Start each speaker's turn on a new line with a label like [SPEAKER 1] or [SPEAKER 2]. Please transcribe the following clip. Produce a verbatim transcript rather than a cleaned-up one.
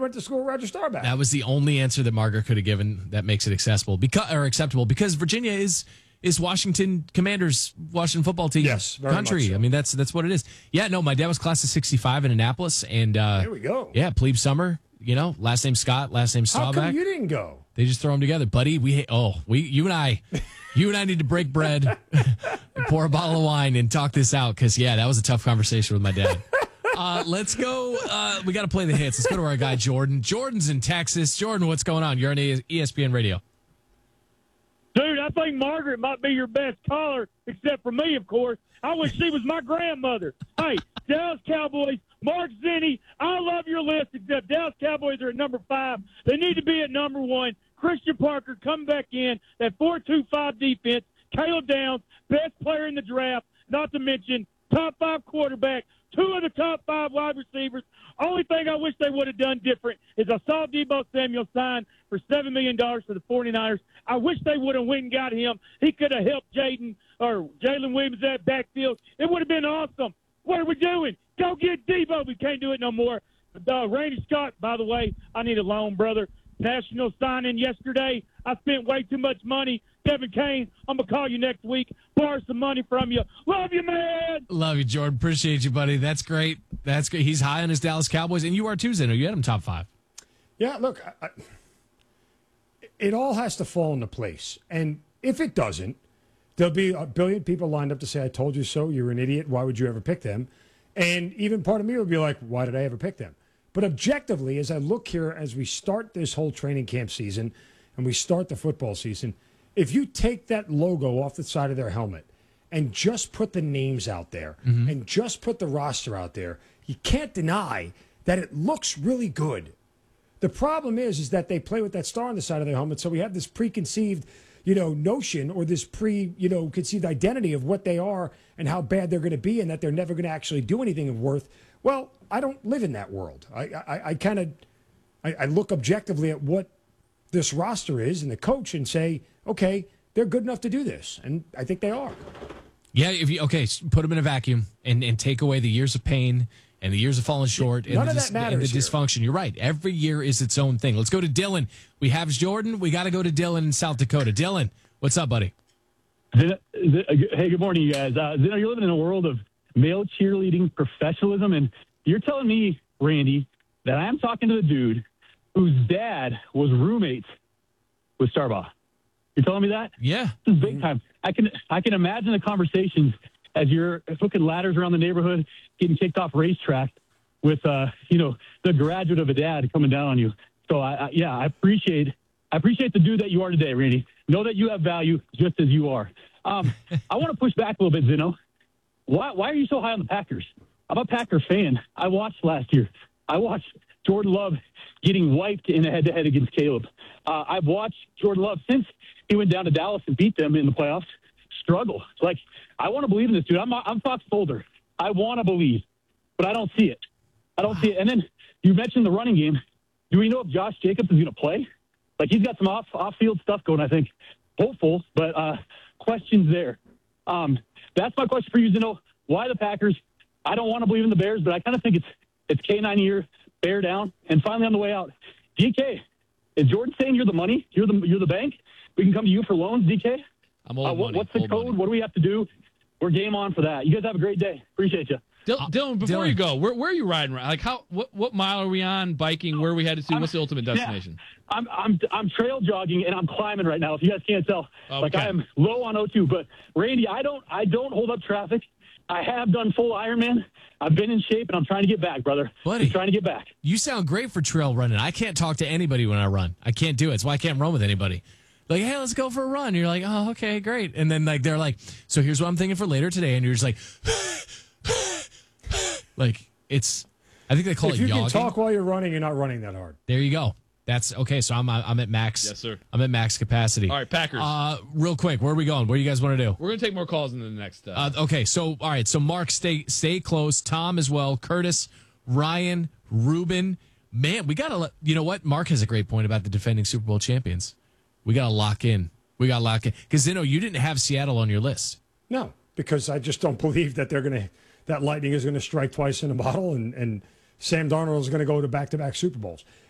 [SPEAKER 1] went to school with Roger Staubach.
[SPEAKER 2] That was the only answer that Margaret could have given that makes it accessible because or acceptable because Virginia is is Washington Commanders, Washington football team
[SPEAKER 1] yes, very
[SPEAKER 2] country.
[SPEAKER 1] much so.
[SPEAKER 2] I mean, that's that's what it is. Yeah, no, my dad was class of sixty-five in Annapolis, and uh,
[SPEAKER 1] there we go.
[SPEAKER 2] Yeah, plebe summer. You know, last name Scott, last name Staubach.
[SPEAKER 1] How come you didn't go?
[SPEAKER 2] They just throw them together, buddy. We oh, we you and I, you and I need to break bread, and pour a bottle of wine, and talk this out because yeah, that was a tough conversation with my dad. Uh, let's go. Uh, we got to play the hits. Let's go to our guy Jordan. Jordan's in Texas. Jordan, what's going on? You're on E S P N Radio.
[SPEAKER 3] Dude, I think Margaret might be your best caller, except for me, of course. I wish she was my grandmother. Hey, Dallas Cowboys, Mark Zinni, I love your list, except Dallas Cowboys are at number five. They need to be at number one. Christian Parker come back in, that four two five defense. Caleb Downs, best player in the draft, not to mention top five quarterback, two of the top five wide receivers. Only thing I wish they would have done different is I saw Deebo Samuel sign for seven million dollars for the 49ers. I wish they would have went and got him. He could have helped Jaden or Jalen Williams that backfield. It would have been awesome. What are we doing? Go get Deebo. We can't do it no more. Uh, Randy Scott, by the way, I need a loan, brother. National signing yesterday. I spent way too much money. Kevin Kane, I'm going to call you next week. Borrow some money from you. Love you, man.
[SPEAKER 2] Love you, Jordan. Appreciate you, buddy. That's great. That's great. He's high on his Dallas Cowboys, and you are too, Zeno. You had him top five.
[SPEAKER 1] Yeah, look, I, I, it all has to fall into place. And if it doesn't, there'll be a billion people lined up to say, I told you so. You're an idiot. Why would you ever pick them? And even part of me would be like, why did I ever pick them? But objectively, as I look here, as we start this whole training camp season and we start the football season, if you take that logo off the side of their helmet and just put the names out there mm-hmm. and just put the roster out there, you can't deny that it looks really good. The problem is, is that they play with that star on the side of their helmet, so we have this preconceived, you know, notion or this pre, you know, conceived identity of what they are and how bad they're going to be and that they're never going to actually do anything of worth. Well, I don't live in that world. I, I, I kind of, I, I look objectively at what this roster is and the coach and say, okay, they're good enough to do this, and I think they are.
[SPEAKER 2] Yeah, if you okay, put them in a vacuum and, and take away the years of pain and the years of falling short
[SPEAKER 1] None
[SPEAKER 2] and,
[SPEAKER 1] of
[SPEAKER 2] the,
[SPEAKER 1] that matters
[SPEAKER 2] and the
[SPEAKER 1] here.
[SPEAKER 2] dysfunction. You're right. Every year is its own thing. Let's go to Dylan. We have Jordan. We got to go to Dylan in South Dakota. Dylan, what's up, buddy?
[SPEAKER 4] Hey, good morning, you guys. Uh, you're living in a world of male cheerleading professionalism, and you're telling me, Randy, that I'm talking to the dude whose dad was roommates with Starbaugh. You're telling me that?
[SPEAKER 2] Yeah.
[SPEAKER 4] This is big time. I can I can imagine the conversations as you're hooking ladders around the neighborhood, getting kicked off racetrack with, uh, you know, the graduate of a dad coming down on you. So, I, I yeah, I appreciate I appreciate the dude that you are today, Randy. Know that you have value just as you are. Um, I want to push back a little bit, Zeno. Why, why are you so high on the Packers? I'm a Packer fan. I watched last year. I watched Jordan Love getting wiped in a head-to-head against Caleb. Uh, I've watched Jordan Love since he went down to Dallas and beat them in the playoffs struggle. It's like, I want to believe in this dude. I'm, I'm Fox Boulder. I want to believe, but I don't see it. I don't see it. And then you mentioned the running game. Do we know if Josh Jacobs is going to play? Like, he's got some off, off-field stuff going, I think. Hopeful, but uh, questions there. Um, that's my question for you, Zeno. Why the Packers? I don't want to believe in the Bears, but I kind of think it's it's K nine year, bear down. And finally on the way out, D K, is Jordan saying you're the money? You're the you're the bank? We can come to you for loans, D K?
[SPEAKER 5] I'm old
[SPEAKER 4] uh, what,
[SPEAKER 5] money.
[SPEAKER 4] What's the
[SPEAKER 5] old
[SPEAKER 4] code?
[SPEAKER 5] Money.
[SPEAKER 4] What do we have to do? We're game on for that. You guys have a great day. Appreciate you.
[SPEAKER 5] Dil- Dylan, before
[SPEAKER 2] Dylan.
[SPEAKER 5] you go, where, where are you riding? Like, how? What, what mile are we on? Biking? Where are we headed to? What's the ultimate destination?
[SPEAKER 4] Yeah, I'm I'm I'm trail jogging and I'm climbing right now. If you guys can't tell,
[SPEAKER 5] Okay.
[SPEAKER 4] like I am low on O two. But Randy, I don't I don't hold up traffic. I have done full Ironman. I've been in shape and I'm trying to get back, brother.
[SPEAKER 2] Buddy.
[SPEAKER 4] I'm trying to get back.
[SPEAKER 2] You sound great for trail running. I can't talk to anybody when I run. I can't do it. That's why I can't run with anybody. Like, hey, let's go for a run. You're like, oh, okay, great. And then like they're like, so here's what I'm thinking for later today. And you're just like, like it's. I think they call
[SPEAKER 1] if
[SPEAKER 2] it
[SPEAKER 1] you
[SPEAKER 2] yogging.
[SPEAKER 1] can talk while you're running, you're not running that hard.
[SPEAKER 2] There you go. That's okay. So I'm I'm at max.
[SPEAKER 5] Yes, sir.
[SPEAKER 2] I'm at max capacity.
[SPEAKER 5] All right, Packers.
[SPEAKER 2] Uh, real quick, where are we going? What do you guys want to do?
[SPEAKER 5] We're going to take more calls in the next. Uh,
[SPEAKER 2] Uh, okay, so all right, so Mark, stay stay close. Tom as well. Curtis, Ryan, Ruben. Man, we gotta. let- You know what? Mark has a great point about the defending Super Bowl champions. We gotta lock in. We gotta lock in because Zeno, you didn't have Seattle on your list.
[SPEAKER 1] No, because I just don't believe that they're going to, that lightning is going to strike twice in a bottle and, and Sam Darnold is going to go to back-to-back Super Bowls.